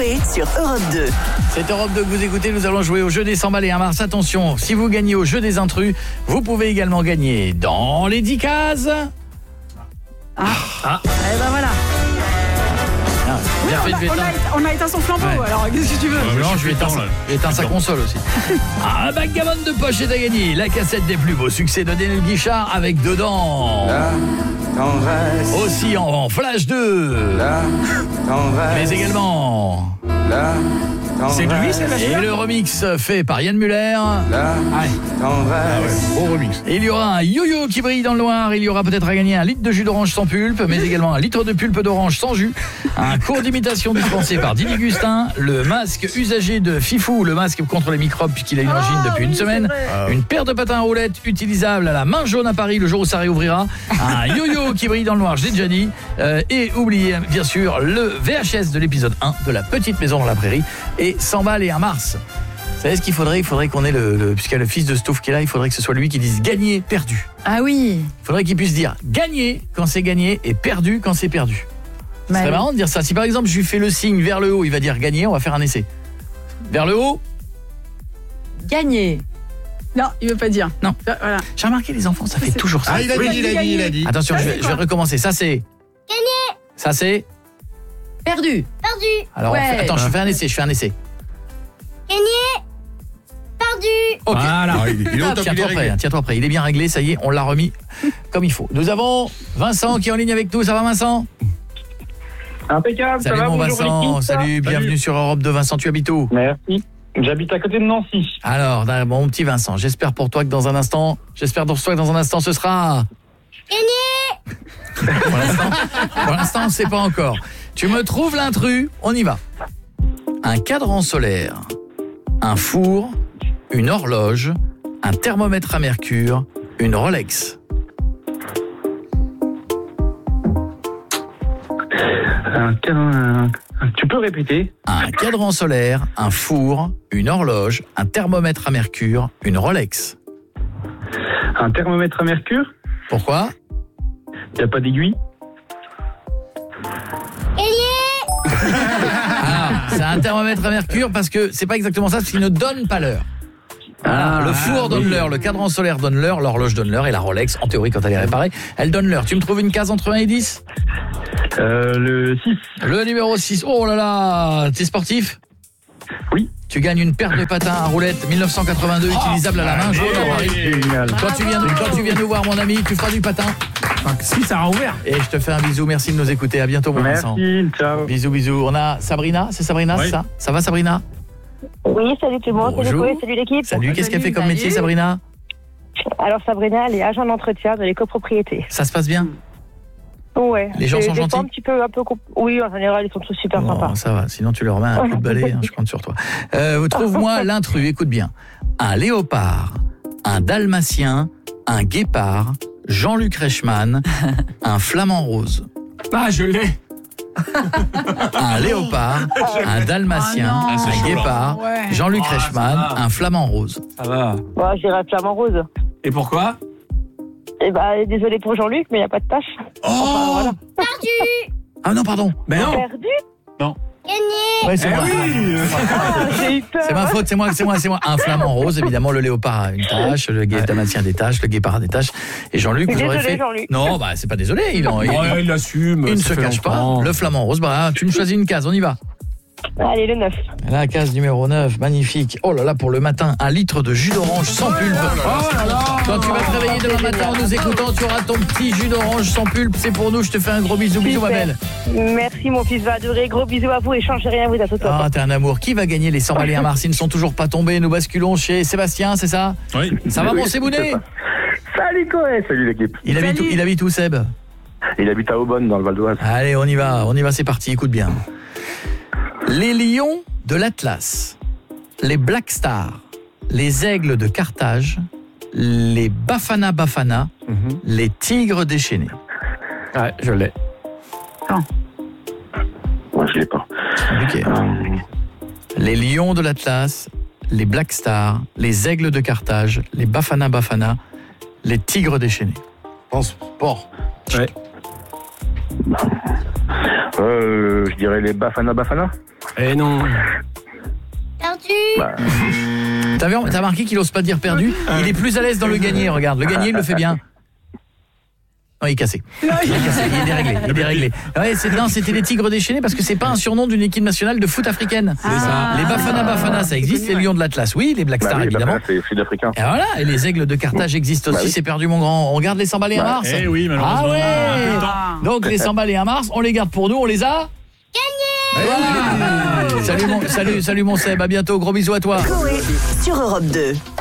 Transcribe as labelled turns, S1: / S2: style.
S1: jouer sur Europe 2.
S2: C'est Europe 2 que vous écoutez, nous allons jouer au jeu des 100 balles et un mars. Attention, si vous gagnez au jeu des intrus, vous pouvez également gagner dans les 10 cases.
S3: Eh ben voilà.
S2: Bien fait de l'éteindre.
S3: On a éteint son flambeau,
S2: Ouais.
S3: alors qu'est-ce que tu veux?
S2: Non, je vais éteindre sa console aussi. Un backgammon de poche est à gagner. La cassette des plus beaux succès de Daniel Guichard avec dedans. Aussi en Flash 2. Mais également.
S4: C'est lui, c'est la
S2: Et le remix fait par Yann Muller.
S4: Au remix.
S2: Et il y aura un yo-yo qui brille dans le noir. Il y aura peut-être à gagner un litre de jus d'orange sans pulpe, mais également un litre de pulpe d'orange sans jus. Un cours d'imitation dispensé par Didi Gustin. Le masque usagé de Fifou, le masque contre les microbes puisqu'il a une angine depuis une semaine. Une paire de patins à roulettes utilisable à la main jaune à Paris le jour où ça réouvrira. Un yo-yo qui brille dans le noir, je l'ai déjà dit. Et oubliez bien sûr le VHS de l'épisode 1 de La Petite Maison dans la Prairie. Et 100 balles et un mars. Vous savez ce qu'il faudrait? Il faudrait qu'on ait puisqu'il y a le fils de Stouff qui est là, il faudrait que ce soit lui qui dise gagné, perdu.
S3: Ah oui.
S2: Il faudrait qu'il puisse dire gagné quand c'est gagné et perdu quand c'est perdu. Ce serait marrant de dire ça. Si par exemple je lui fais le signe vers le haut, il va dire gagné, on va faire un essai. Vers le haut?
S3: Gagné. Non, il veut pas dire.
S2: Non.
S3: Voilà.
S2: J'ai remarqué les enfants, ça fait toujours ça.
S4: Ah, il a dit.
S2: Attention, je vais recommencer. Ça c'est gagné. Ça c'est
S3: Perdu.
S2: alors
S3: Ouais.
S2: attends, je fais un essai. Ok.
S4: Voilà. Il est au top, il est réglé.
S2: Tiens-toi prêt, il est bien réglé, ça y est, on l'a remis comme il faut. Nous avons Vincent qui est en ligne avec nous, ça va Vincent?
S5: Impeccable,
S2: Salut
S5: ça va,
S2: mon
S5: bonjour
S2: Vincent,
S5: l'équipe.
S2: salut, bienvenue sur Europe 2. Vincent, tu habites où?
S5: Merci. J'habite à côté de Nancy.
S2: Alors, mon petit Vincent, j'espère pour toi que dans un instant, ce sera... Gagné. Pour l'instant, on ne sait pas encore. Tu me trouves l'intrus, on y va. Un cadran solaire, un four, une horloge, un thermomètre à mercure, une Rolex.
S5: Tu peux répéter?
S2: Un cadran solaire, un four, une horloge, un thermomètre à mercure, une Rolex.
S5: Un thermomètre à mercure?
S2: Pourquoi?
S5: Il n'y a pas d'aiguille?
S2: C'est un thermomètre à mercure parce que c'est pas exactement ça, parce qu'il ne donne pas l'heure. Voilà, le four donne l'heure, le cadran solaire donne l'heure, l'horloge donne l'heure et la Rolex, en théorie, quand elle est réparée, elle donne l'heure. Tu me trouves une case entre 1 et 10?
S5: Le 6.
S2: Le numéro 6. Oh là là, t'es sportif?
S5: Oui.
S2: Tu gagnes une paire de patins à roulettes 1982 utilisables à la main jaune à Paris.
S5: Génial.
S2: Quand tu viens nous voir, mon ami, tu feras du patin.
S4: Si, ça a ouvert.
S2: Et je te fais un bisou, merci de nous écouter. À bientôt, mon Vincent.
S5: Merci, ciao.
S2: Bisous. On a Sabrina, c'est Sabrina,
S4: Oui.
S2: c'est ça? Ça va, Sabrina?
S6: Oui, salut tout le monde, salut
S2: Bonjour.
S6: Chloé, salut l'équipe.
S2: Salut, qu'est-ce qu'elle fait comme
S3: salut.
S2: métier, Sabrina?
S6: Alors Sabrina, elle est agent d'entretien de l'écopropriété.
S2: Ça se passe bien?
S6: Ouais.
S2: Les gens
S6: C'est
S2: sont
S6: des fois
S2: gentils?
S6: Oui, en général, ils sont tous super
S2: Bon,
S6: sympas.
S2: ça va, sinon tu leur mets un coup de balai, hein, je compte sur toi. Trouve-moi l'intrus, écoute bien. Un léopard, un dalmatien, un guépard, Jean-Luc Reichmann, un flamant rose.
S4: Ah, je l'ai.
S2: Un léopard, un dalmatien,
S3: Ah non.
S4: c'est
S2: un
S4: chaud, là.
S2: guépard,
S3: Ouais.
S2: Jean-Luc
S4: Ah,
S2: Reichmann,
S4: ça va.
S2: un flamant rose.
S4: Ça va.
S6: Bon, je dirais flamant rose.
S4: Et pourquoi?
S6: Eh ben, désolé pour Jean-Luc, mais il n'y a pas de tâche. Enfin, voilà.
S2: Ah non, pardon.
S4: Mais non.
S6: Perdu?
S2: Ouais, c'est
S4: Eh
S2: moi.
S4: oui.
S6: J'ai eu peur.
S2: C'est ma faute, c'est moi. Un flamant rose, évidemment, le léopard a une tache, le dalmatien a des taches, le guépard a des taches. Et Jean-Luc, vous aurez
S6: Désolé,
S2: fait...
S6: Jean-Luc.
S2: Non, bah c'est pas désolé, il
S4: Ouais, il assume.
S2: ne
S4: ça
S2: se
S4: fait
S2: cache pas.
S4: longtemps.
S2: Le flamant rose, bah tu me choisis une case, on y va.
S6: Allez, le 9.
S2: La case numéro 9, magnifique. Oh là là, pour le matin, un litre de jus d'orange sans pulpe. Quand tu vas te réveiller demain matin en nous écoutant, tu auras ton petit jus d'orange sans pulpe. C'est pour nous, je te fais un gros bisou, ma
S6: Super.
S2: belle.
S6: Merci, mon fils va adorer. Gros bisous à vous et changez rien, vous êtes au top.
S2: Ah, t'es un amour. Qui va gagner les 100 balles et un mars? Ils ne sont toujours pas tombés. Nous basculons chez Sébastien, c'est ça?
S4: Oui.
S2: Ça va, mon Sébounet?
S5: Salut Chloé, salut l'équipe.
S2: Il habite où, Seb?
S5: Il habite à Aubonne, dans le Val d'Oise.
S2: Allez, on y va, c'est parti, écoute bien. Les lions de l'Atlas, les Black Stars, les aigles de Carthage, les Bafana Bafana, les tigres déchaînés.
S4: Ouais, je l'ai.
S5: Moi, je l'ai pas.
S2: Ok. Les lions de l'Atlas, les Black Stars, les aigles de Carthage, les Bafana Bafana, les tigres déchaînés.
S4: Sport.
S5: Ouais. Je dirais les Bafana Bafana.
S4: Eh non.
S5: Bah,
S2: T'as remarqué qu'il ose pas dire perdu? Il est plus à l'aise dans le gagné, regarde. Le gagné, il le fait bien. Non, il est cassé. Il est déréglé. Ouais, c'était les Tigres déchaînés parce que c'est pas un surnom d'une équipe nationale de foot africaine.
S4: C'est ça.
S2: Les Bafana Bafana, ça existe. Les Lions de l'Atlas, oui. Les Black Stars,
S5: oui,
S2: évidemment.
S5: Bafana, c'est sud-africain.
S2: Et voilà, et les Aigles de Carthage existent aussi.
S5: Bah oui.
S2: C'est perdu, mon grand. On regarde les 100 balais à Mars.
S4: Eh oui, malheureusement.
S2: Ah ouais.
S4: Plus le temps.
S2: Donc les 100 balais à Mars, on les garde pour nous. On les a gagnés. Salut mon Seb, à bientôt. Gros bisous à toi.
S1: Coé sur Europe 2.